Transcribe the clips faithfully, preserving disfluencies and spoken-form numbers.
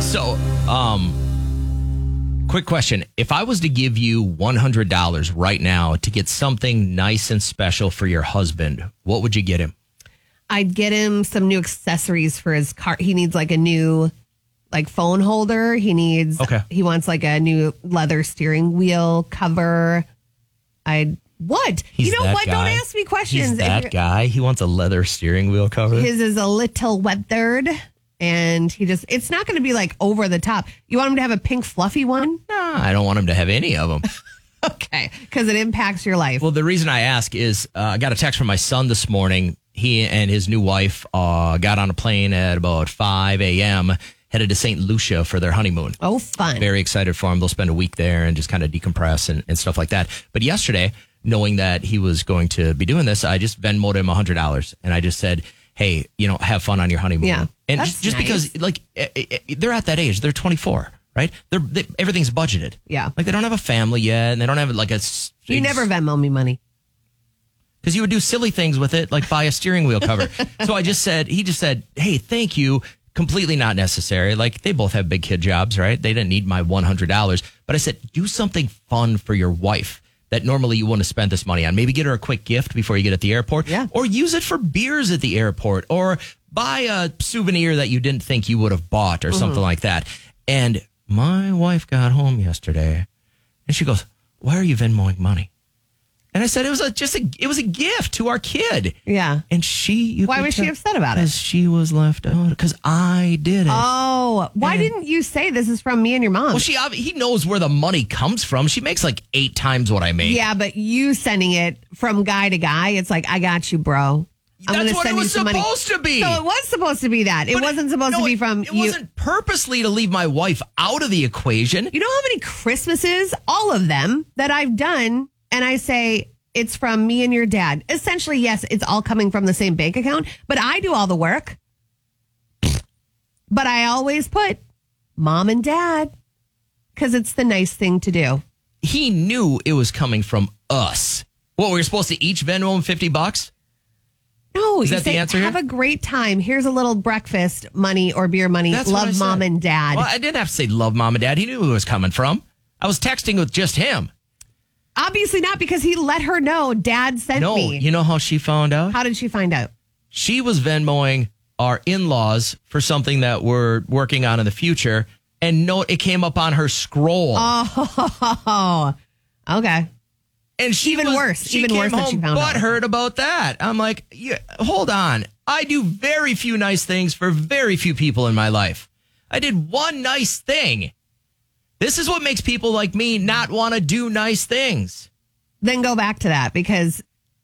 So, um, quick question. If I was to give you one hundred dollars right now to get something nice and special for your husband, what would you get him? I'd get him some new accessories for his car. He needs like a new like phone holder. He needs, okay. He wants like a new leather steering wheel cover. I'd, what? He's you know that what? guy. Don't ask me questions. He's that guy. He wants a leather steering wheel cover. His is a little weathered. And he just, it's not going to be like over the top. You want him to have a pink fluffy one? No, I don't want him to have any of them. Okay. Because it impacts your life. Well, the reason I ask is uh, I got a text from my son this morning. He and his new wife uh, got on a plane at about five a.m., headed to Saint Lucia for their honeymoon. Oh, fun. Very excited for him. They'll spend a week there and just kind of decompress and, and stuff like that. But yesterday, knowing that he was going to be doing this, I just Venmoed him one hundred dollars. And I just said, hey, you know, have fun on your honeymoon. Yeah, and that's just, just nice. because, like, they're at that age. They're twenty-four, right? They're they, everything's budgeted. Yeah. Like, they don't have a family yet, and they don't have, like, a... You never Venmo me money. Because you would do silly things with it, like buy a steering wheel cover. So I just said, he just said, hey, thank you. Completely not necessary. Like, they both have big kid jobs, right? They didn't need my one hundred dollars. But I said, do something fun for your wife that normally you wouldn't have spent this money on. Maybe get her a quick gift before you get at the airport. Yeah. Or use it for beers at the airport. Or buy a souvenir that you didn't think you would have bought or mm-hmm. something like that. And my wife got home yesterday and she goes, why are you Venmoing money? And I said it was a, just a it was a gift to our kid. Yeah. And she... You why was she upset about it? Because she was left out. Because I did it. Oh, why and, didn't you say this is from me and your mom? Well, she he knows where the money comes from. She makes like eight times what I make. Yeah, but you sending it from guy to guy, it's like, I got you, bro. I'm That's what send it was you some supposed money. to be. So it was supposed to be that. It but wasn't supposed it, no, to be from it, it you. It wasn't purposely to leave my wife out of the equation. You know how many Christmases, all of them, that I've done, and I say... It's from me and your dad. Essentially, yes, it's all coming from the same bank account, but I do all the work. But I always put mom and dad because it's the nice thing to do. He knew it was coming from us. What, we were supposed to each Venmo him fifty bucks? No, is you that say, the answer? Have here? a great time. Here's a little breakfast money or beer money. That's love mom and dad. Well, I didn't have to say love mom and dad. He knew who it was coming from. I was texting with just him. Obviously not, because he let her know dad sent no, me. You know how she found out? How did she find out? She was Venmoing our in-laws for something that we're working on in the future, and no, it came up on her scroll. Oh, okay. And she even was, worse, she even came worse home that she found out. butthurt about that. I'm like, yeah, hold on. I do very few nice things for very few people in my life. I did one nice thing. This is what makes people like me not want to do nice things. Then go back to that, because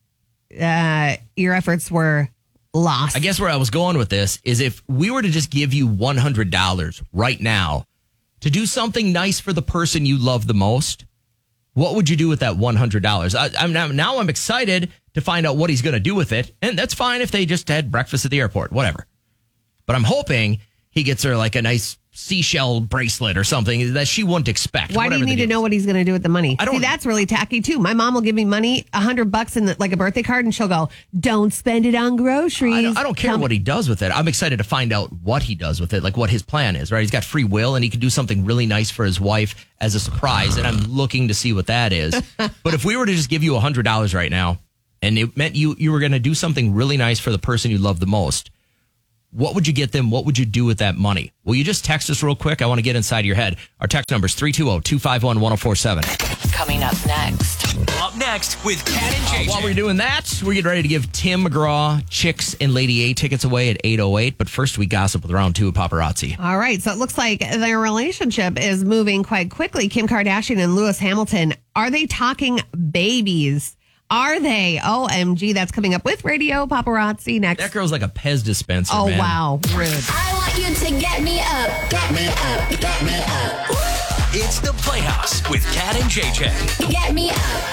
uh, your efforts were lost. I guess where I was going with this is, if we were to just give you one hundred dollars right now to do something nice for the person you love the most, what would you do with that one hundred dollars? I, I'm now, now I'm excited to find out what he's going to do with it. And that's fine if they just had breakfast at the airport, whatever. But I'm hoping he gets her like a nice seashell bracelet or something that she wouldn't expect. Why do you need to know what he's going to do with the money? I don't, See, that's really tacky too. My mom will give me money, a hundred bucks in the, like a birthday card, and she'll go, "Don't spend it on groceries." I don't, I don't care Tell what me. he does with it. I'm excited to find out what he does with it, like what his plan is, right? He's got free will and he can do something really nice for his wife as a surprise, and I'm looking to see what that is. But if we were to just give you one hundred dollars right now, and it meant you, you were going to do something really nice for the person you love the most, what would you get them? What would you do with that money? Will you just text us real quick? I want to get inside your head. Our text number is three two zero, two five one, one zero four seven. Coming up next. Up next with Cat and J J. Uh, while we're doing that, we're getting ready to give Tim McGraw Chicks and Lady A tickets away at eight oh eight. But first, we gossip with round two of Paparazzi. All right. So it looks like their relationship is moving quite quickly. Kim Kardashian and Lewis Hamilton. Are they talking babies? Are they? O M G, that's coming up with Radio Paparazzi next. That girl's like a Pez dispenser, Oh, man. wow. Rude. I want you to get me up, get me up, get me up. It's the Playhouse with Cat and J J. Get me up. Starting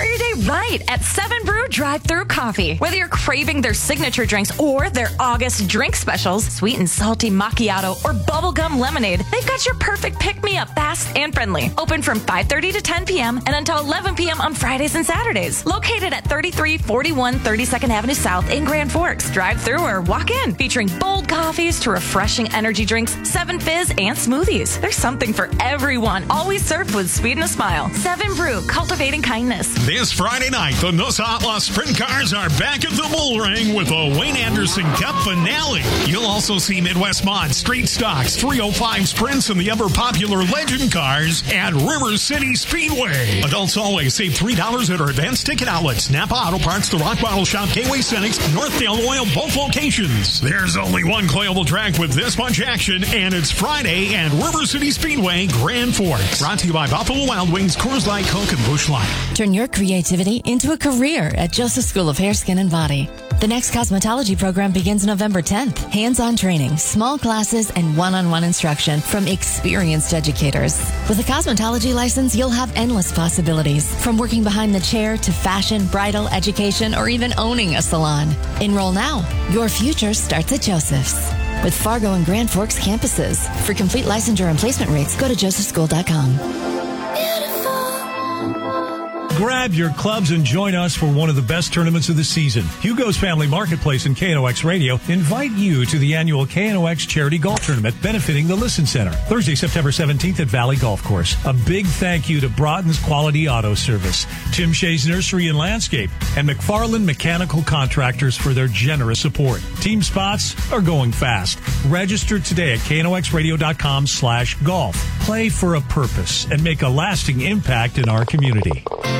Start your day right at Seven Brew Drive-Thru Coffee. Whether you're craving their signature drinks or their August drink specials, sweet and salty macchiato or bubblegum lemonade, they've got your perfect pick-me-up, fast and friendly. Open from five thirty to ten p.m. and until eleven p.m. on Fridays and Saturdays. Located at thirty-three forty-one thirty-second Avenue South in Grand Forks. Drive-thru or walk in. Featuring bold coffees to refreshing energy drinks, Seven Fizz, and smoothies. There's something for everyone. Always served with speed and a smile. Seven Brew, cultivating kindness. This Friday night, the Noosa Outlaw Sprint Cars are back at the Bull Ring with the Wayne Anderson Cup finale. You'll also see Midwest Mod, Street Stocks, three oh five Sprints, and the ever-popular Legend Cars at River City Speedway. Adults always save three dollars at our advanced ticket outlets. Napa Auto Parts, the Rock Bottle Shop, Gateway Cenex, Northdale Oil, both locations. There's only one coilable track with this much action, and it's Friday at River City Speedway, Grand Forks. Brought to you by Buffalo Wild Wings, Coors Light, Coke, and Busch Light. Turn your creativity into a career at Joseph School of Hair, Skin, and Body. The next cosmetology program begins November tenth. Hands-on training, small classes, and one-on-one instruction from experienced educators. With a cosmetology license, you'll have endless possibilities, from working behind the chair to fashion, bridal, education, or even owning a salon. Enroll now. Your future starts at Joseph's. With Fargo and Grand Forks campuses. For complete licensure and placement rates, go to joseph school dot com. Grab your clubs and join us for one of the best tournaments of the season. Hugo's Family Marketplace and K N O X Radio invite you to the annual K N O X Charity Golf Tournament benefiting the Listen Center. Thursday, September seventeenth at Valley Golf Course. A big thank you to Broughton's Quality Auto Service, Tim Shea's Nursery and Landscape, and McFarland Mechanical Contractors for their generous support. Team spots are going fast. Register today at K N O X radio dot com slash golf. Play for a purpose and make a lasting impact in our community.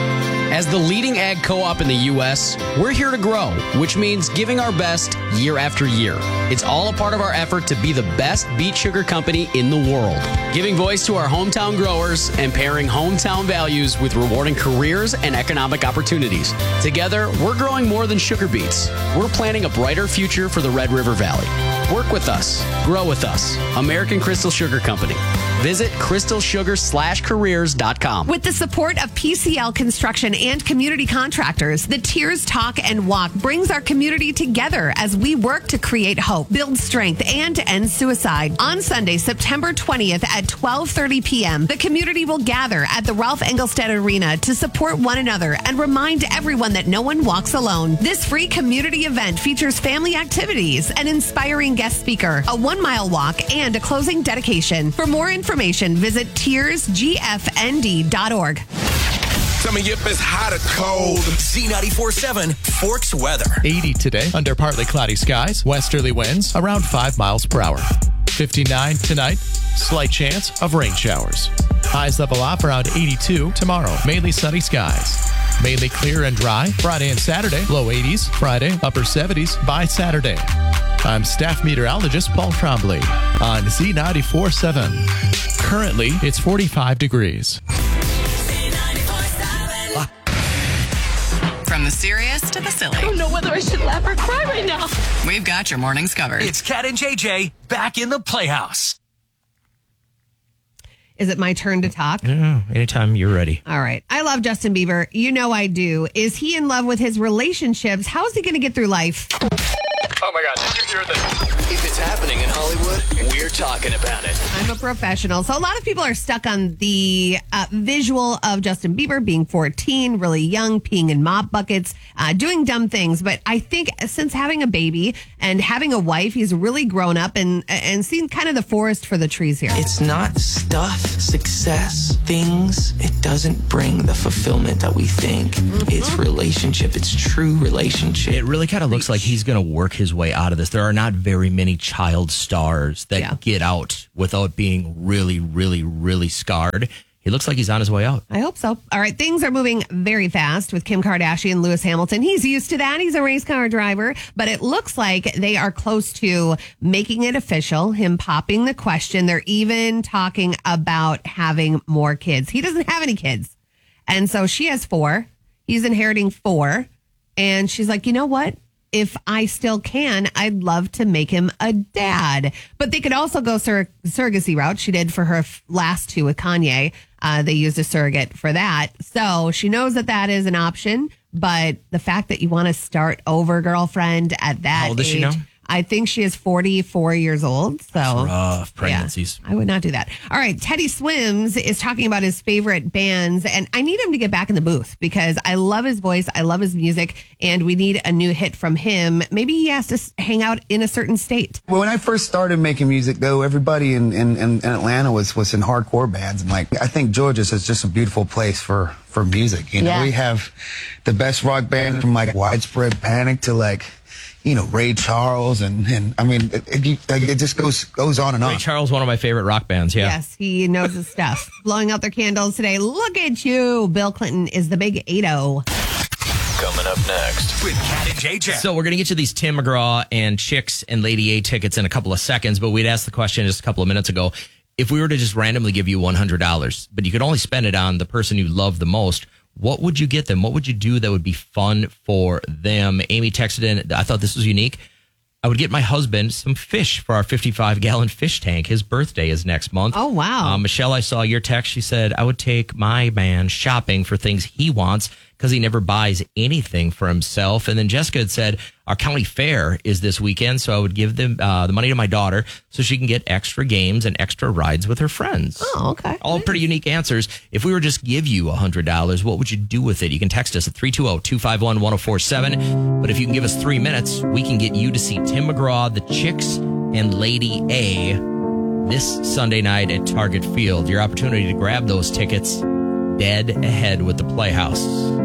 As the leading ag co-op in the U S, we're here to grow, which means giving our best year after year. It's all a part of our effort to be the best beet sugar company in the world. Giving voice to our hometown growers and pairing hometown values with rewarding careers and economic opportunities. Together, we're growing more than sugar beets. We're planning a brighter future for the Red River Valley. Work with us. Grow with us. American Crystal Sugar Company. Visit crystal sugar slash careers dot com. With the support of P C L Construction and community contractors, the Tears Talk and Walk brings our community together as we work to create hope, build strength, and end suicide. On Sunday, September twentieth at twelve thirty p.m., the community will gather at the Ralph Engelstad Arena to support one another and remind everyone that no one walks alone. This free community event features family activities, an inspiring guest speaker, a one-mile walk, and a closing dedication. For more information, visit tears g f n d dot org. Coming up is hot or cold. Z ninety-four point seven Forks weather. eighty today under partly cloudy skies. Westerly winds around five miles per hour. fifty-nine tonight. Slight chance of rain showers. Highs level off around eighty-two tomorrow. Mainly sunny skies. Mainly clear and dry. Friday and Saturday. Low eighties. Friday upper seventies by Saturday. I'm staff meteorologist Paul Trombley on Z ninety-four point seven. Currently, it's forty-five degrees. From the serious to the silly. I don't know whether I should laugh or cry right now. We've got your mornings covered. It's Cat and J J back in the Playhouse. Is it my turn to talk? Yeah, anytime you're ready. All right. I love Justin Bieber. You know I do. Is he in love with his relationships? How is he going to get through life? Oh my God, did you hear this? If it's happening in Hollywood, we're talking about it. I'm a professional. So a lot of people are stuck on the uh, visual of Justin Bieber being fourteen, really young, peeing in mop buckets, uh, doing dumb things. But I think since having a baby and having a wife, he's really grown up and, and seen kind of the forest for the trees here. It's not stuff, success, things. It doesn't bring the fulfillment that we think. Mm-hmm. It's relationship. It's true relationship. It really kind of looks like he's going to work his way out of this. There are not very many child stars that yeah. get out without being really, really, really scarred. He looks like he's on his way out. I hope so. All right, things are moving very fast with Kim Kardashian and Lewis Hamilton. He's used to that. He's a race car driver, but it looks like they are close to making it official, him popping the question. They're even talking about having more kids. He doesn't have any kids. And so she has four. He's inheriting four. And she's like, you know what? if I still can, I'd love to make him a dad. But they could also go sur- surrogacy route. She did for her f- last two with Kanye. Uh, they used a surrogate for that. So she knows that that is an option. But the fact that you want to start over, girlfriend, at that How old age, is she now? I think she is forty-four years old. So rough pregnancies. Yeah, I would not do that. All right. Teddy Swims is talking about his favorite bands, and I need him to get back in the booth because I love his voice. I love his music, and we need a new hit from him. Maybe he has to s- hang out in a certain state. Well, when I first started making music, though, everybody in, in, in Atlanta was, was in hardcore bands. And like, I think Georgia's is just a beautiful place for, for music. You know, Yeah. we have the best rock band from like Widespread Panic to like, you know, Ray Charles, and, and I mean, it, it, it just goes goes on and on. Ray Charles, one of my favorite rock bands. Yeah. Yes, he knows his stuff. Blowing out their candles today. Look at you. Bill Clinton is the big eight oh. Coming up next with Cat and J J. So we're going to get you these Tim McGraw and Chicks and Lady A tickets in a couple of seconds, but we'd asked the question just a couple of minutes ago. If we were to just randomly give you one hundred dollars, but you could only spend it on the person you love the most, what would you get them? What would you do that would be fun for them? Amy texted in, I thought this was unique. I would get my husband some fish for our fifty-five gallon fish tank. His birthday is next month. Oh, wow. Uh, Michelle, I saw your text. She said, I would take my man shopping for things he wants because he never buys anything for himself. And then Jessica had said, our county fair is this weekend, so I would give them uh, the money to my daughter so she can get extra games and extra rides with her friends. Oh, okay. All pretty unique answers. If we were just give you one hundred dollars, what would you do with it? You can text us at three two zero, two five one, one zero four seven. But if you can give us three minutes, we can get you to see Tim McGraw, the Chicks, and Lady A this Sunday night at Target Field. Your opportunity to grab those tickets dead ahead with the Playhouse.